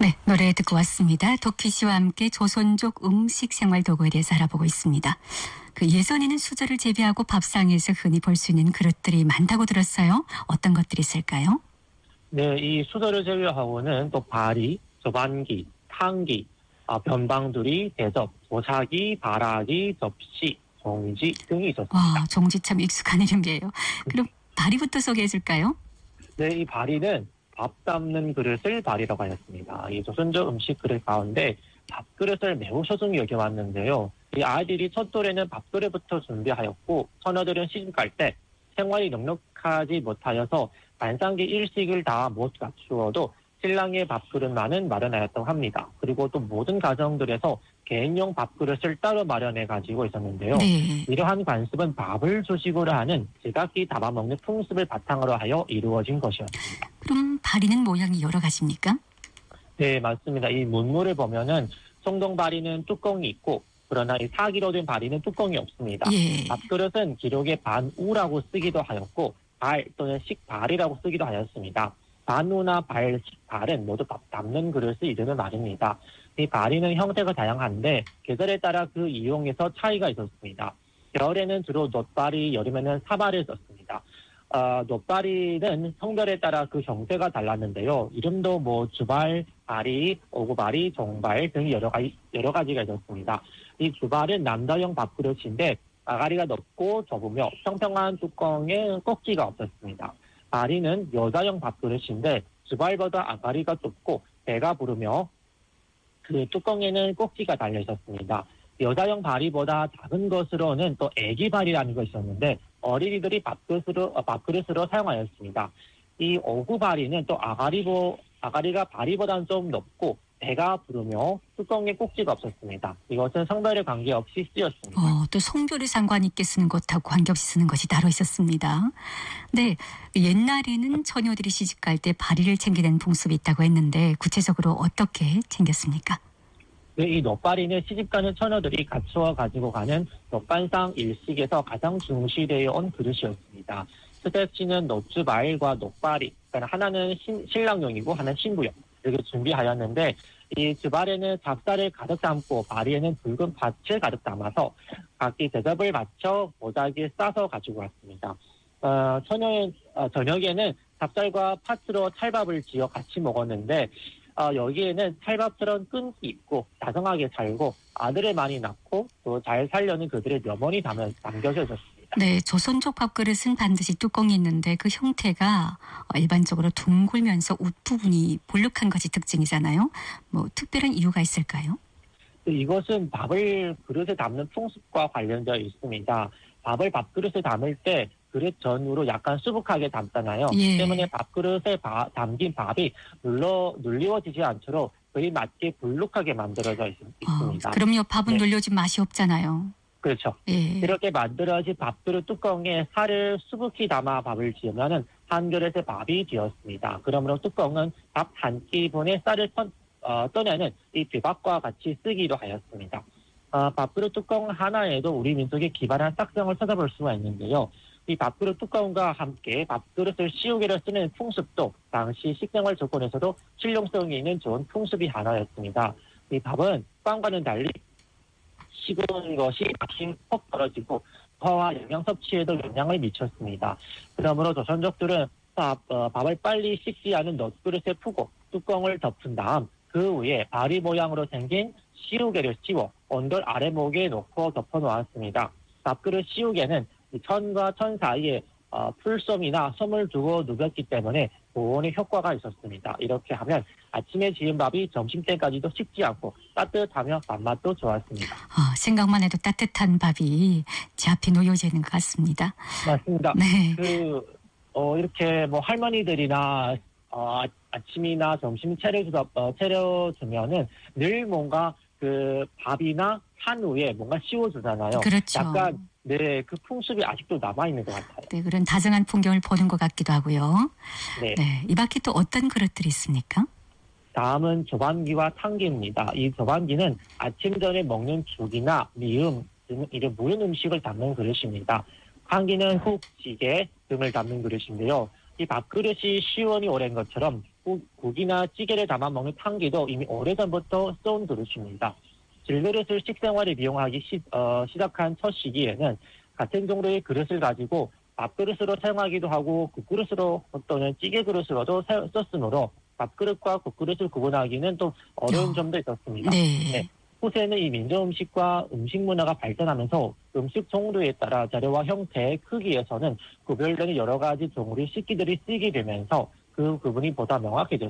네, 노래 듣고 왔습니다. 도끼 씨와 함께 조선족 음식 생활 도구에 대해서 알아보고 있습니다. 예전에는 수저를 재배하고 밥상에서 흔히 볼 수 있는 그릇들이 많다고 들었어요. 어떤 것들이 있을까요? 네, 이 수저를 제외하고는 또 바리, 저반기, 탕기, 변방두리, 대접, 도자기, 바라기, 접시, 종지 등이 있었습니다. 와, 종지 참 익숙한 이름이에요. 그럼 바리부터 소개해 줄까요? 네, 이 바리는 밥 담는 그릇을 바리라고 하였습니다. 이 조선족 음식 그릇 가운데 밥그릇을 매우 소중히 여겨왔는데요. 이 아이들이 첫 돌에는 밥그릇부터 준비하였고 처녀들은 시집갈 때 생활이 넉넉하지 못하여서 반상기 일식을 다 못 갖추어도 신랑의 밥그릇만은 마련하였다고 합니다. 그리고 또 모든 가정들에서 개인용 밥그릇을 따로 마련해 가지고 있었는데요. 네. 이러한 관습은 밥을 조식으로 하는 제각기 담아먹는 풍습을 바탕으로 하여 이루어진 것이었습니다. 그럼 바리는 모양이 여러 가지입니까? 네, 맞습니다. 이 문물을 보면은 송동바리는 뚜껑이 있고 그러나 이 사기로 된 바리는 뚜껑이 없습니다. 예. 밥그릇은 기록에 반우라고 쓰기도 하였고 발 또는 식발이라고 쓰기도 하였습니다. 반우나 발, 식발은 모두 밥 담는 그릇을 이르는 말입니다. 이 바리는 형태가 다양한데 계절에 따라 그 이용에서 차이가 있었습니다. 겨울에는 주로 놋바리, 여름에는 사발을 썼습니다. 놋바리는 성별에 따라 그 형태가 달랐는데요. 이름도 뭐 주발, 바리, 오구바리, 종발 등 여러 가지가 있었습니다. 이 주발은 남자용 밥그릇인데 아가리가 넓고 좁으며 평평한 뚜껑에 꼭지가 없었습니다. 바리는 여자용 밥그릇인데 주발보다 아가리가 좁고 배가 부르며 그 뚜껑에는 꼭지가 달려 있었습니다. 여자용 바리보다 작은 것으로는 또 애기바리라는 것이 있었는데 어린이들이 밥그릇으로 사용하였습니다. 이 오구바리는 또 아가리가 바리보다는 좀 높고 배가 부르며 뚜껑에 꼭지가 없었습니다. 이것은 성별에 관계없이 쓰였습니다. 또 성별에 상관 있게 쓰는 것하고 관계없이 쓰는 것이 따로 있었습니다. 네, 옛날에는 처녀들이 시집갈 때 바리를 챙기는 풍습이 있다고 했는데 구체적으로 어떻게 챙겼습니까? 네, 이 놋바리는 시집가는 처녀들이 갖추어 가지고 가는 놋반상 일식에서 가장 중시되어 온 그릇이었습니다. 스텝시는 놋주바일과 놋바리, 그러니까 하나는 신랑용이고 하나는 신부용 이렇게 준비하였는데 이 주발에는 찹쌀을 가득 담고 바리에는 붉은 밭을 가득 담아서 각기 대접을 맞춰 모자기에 싸서 가지고 왔습니다. 저녁에는 찹쌀과 팥으로 찰밥을 지어 같이 먹었는데 여기에는 찰밥처럼 끈기 있고 다정하게 살고 아들을 많이 낳고 또 잘 살려는 그들의 명언이 담겨져 있었습니다. 네, 조선족 밥그릇은 반드시 뚜껑이 있는데 그 형태가 일반적으로 둥글면서 웃부분이 볼록한 것이 특징이잖아요. 뭐 특별한 이유가 있을까요? 이것은 밥을 그릇에 담는 풍습과 관련되어 있습니다. 밥을 밥그릇에 담을 때 그릇 전후로 약간 수북하게 담잖아요. 예. 때문에 밥그릇에 담긴 밥이 눌리워지지 않도록 그리 맞게 불룩하게 만들어져 있습니다. 그럼요, 밥은 네. 눌려진 맛이 없잖아요. 그렇죠. 예. 이렇게 만들어진 밥그릇 뚜껑에 살을 수북히 담아 밥을 지으면 한 그릇의 밥이 되었습니다. 그러므로 뚜껑은 밥 한 끼분의 쌀을 떠내는 이 비밥과 같이 쓰기도 하였습니다. 밥그릇 뚜껑 하나에도 우리 민족의 기발한 tác 성을 찾아볼 수가 있는데요. 이 밥그릇 뚜껑과 함께 밥그릇을 씌우개로 쓰는 풍습도 당시 식생활 조건에서도 실용성이 있는 좋은 풍습이 하나였습니다. 이 밥은 빵과는 달리 식은 것이 막힌 퍽 떨어지고 소화와 영양 섭취에도 영향을 미쳤습니다. 그러므로 조선족들은 밥을 빨리 식지 않은 놋그릇에 푸고 뚜껑을 덮은 다음 그 위에 바리 모양으로 생긴 시우개를 씌워 온돌 아래목에 놓고 덮어 놓았습니다. 밥그릇 시우개는 천과 천 사이에 풀솜이나 솜을 두고 누볐기 때문에 보온의 효과가 있었습니다. 이렇게 하면 아침에 지은 밥이 점심때까지도 식지 않고 따뜻하며 밥맛도 좋았습니다. 생각만 해도 따뜻한 밥이 제 앞에 놓여져 있는 것 같습니다. 맞습니다. 네. 이렇게 뭐 할머니들이나 아침이나 점심 차려주면은 늘 뭔가 그 밥이나 산 위에 뭔가 씌워주잖아요. 그렇죠. 약간 네, 그 풍습이 아직도 남아있는 것 같아요. 네, 그런 다정한 풍경을 보는 것 같기도 하고요. 네. 네, 이 밖에 또 어떤 그릇들이 있습니까? 다음은 조반기와 탕기입니다. 이 조반기는 아침 전에 먹는 죽이나 미음 등 이런 무른 음식을 담는 그릇입니다. 탕기는 국, 찌개 등을 담는 그릇인데요. 이 밥그릇이 시원이 오랜 것처럼 국이나 찌개를 담아 먹는 탕기도 이미 오래전부터 써온 그릇입니다. 질그릇을 식생활에 이용하기 시작한 첫 시기에는 같은 종류의 그릇을 가지고 밥그릇으로 사용하기도 하고 국그릇으로 또는 찌개 그릇으로도 썼으므로 밥그릇과 국그릇을 구분하기는 또 어려운 점도 있었습니다. 네. 후세는 이 민족 음식과 음식 문화가 발전하면서 음식 종류에 따라 재료와 형태, 크기에서는 구별되는 여러 가지 종류의 식기들이 쓰이게 되면서 그 구분이 보다 명확해졌습니다.